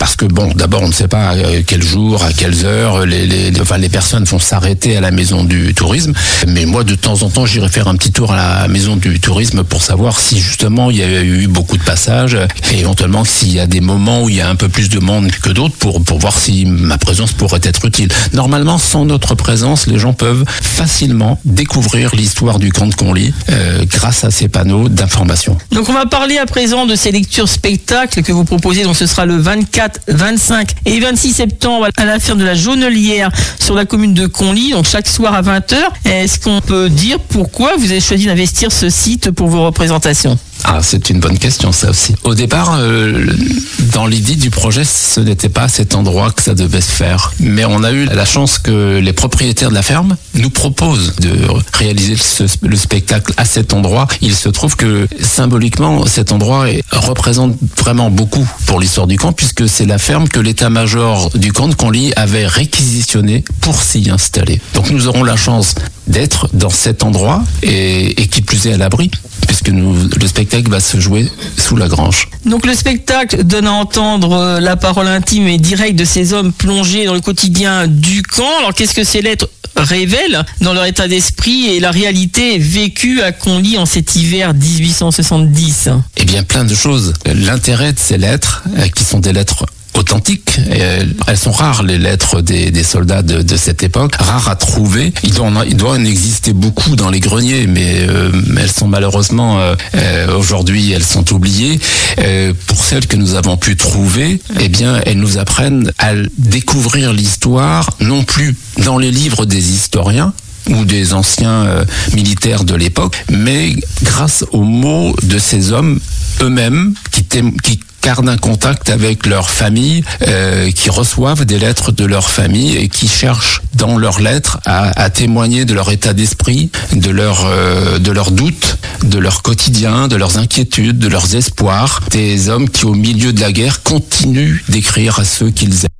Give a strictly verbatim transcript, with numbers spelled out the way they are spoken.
parce que bon, d'abord on ne sait pas à quel jour, à quelles heures les, les, enfin, les personnes vont s'arrêter à la maison du tourisme. Mais moi, de temps en temps, j'irai faire un petit tour à la maison du tourisme pour savoir si justement il y a eu beaucoup de passages et éventuellement s'il y a des moments où il y a un peu plus de monde que d'autres pour, pour voir si ma présence pourrait être utile. Normalement, sans notre présence, les gens peuvent facilement découvrir l'histoire du camp de Conly euh, grâce à ces panneaux d'information. Donc on va parler à présent de ces lectures spectacles que vous proposez. Donc ce sera le vingt-quatre, vingt-cinq et vingt-six septembre à la ferme de la Jaunelière sur la commune de Conly, donc chaque soir à vingt heures. Est-ce qu'on peut dire pourquoi vous avez choisi d'investir ce site pour vos représentations ? Ah, c'est une bonne question, ça aussi. Au départ, euh, dans l'idée du projet, ce n'était pas à cet endroit que ça devait se faire. Mais on a eu la chance que les propriétaires de la ferme nous proposent de réaliser ce, le spectacle à cet endroit. Il se trouve que, symboliquement, cet endroit est, représente vraiment beaucoup pour l'histoire du camp, puisque c'est la ferme que l'état-major du camp de Conly avait réquisitionnée pour s'y installer. Donc nous aurons la chance d'être dans cet endroit et, et qui plus est à l'abri, puisque nous, le spectacle va se jouer sous la grange. Donc le spectacle donne à entendre la parole intime et directe de ces hommes plongés dans le quotidien du camp. Alors qu'est-ce que ces lettres révèlent dans leur état d'esprit et la réalité vécue à Conly en cet hiver dix-huit cent soixante-dix ? Eh bien, plein de choses. L'intérêt de ces lettres, qui sont des lettres authentiques. Elles sont rares, les lettres des, des soldats de, de cette époque, rares à trouver. Il doit en, il doit en exister beaucoup dans les greniers, mais euh, elles sont malheureusement, euh, euh, aujourd'hui, elles sont oubliées. Euh, pour celles que nous avons pu trouver, eh bien, elles nous apprennent à découvrir l'histoire, non plus dans les livres des historiens, ou des anciens euh, militaires de l'époque, mais grâce aux mots de ces hommes eux-mêmes qui, témo- qui gardent un contact avec leur famille, euh, qui reçoivent des lettres de leur famille et qui cherchent dans leurs lettres à, à témoigner de leur état d'esprit, de leur euh, de leurs doutes, de leur quotidien, de leurs inquiétudes, de leurs espoirs. Des hommes qui, au milieu de la guerre, continuent d'écrire à ceux qu'ils aiment.